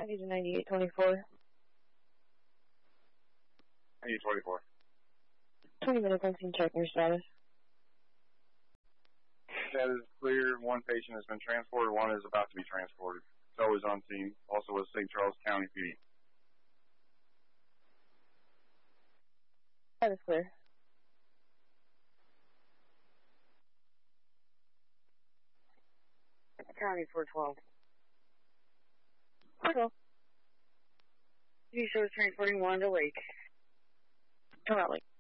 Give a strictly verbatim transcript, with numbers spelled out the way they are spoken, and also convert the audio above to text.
I need a ninety-eight twenty-four. ninety-eight twenty-four. twenty minutes on scene, check your status. Status clear. One patient has been transported. One is about to be transported. So is on scene. Also with Saint Charles County P D. Status clear. County four twelve. Okay. He shows transporting one to Lake. Come out, Lake.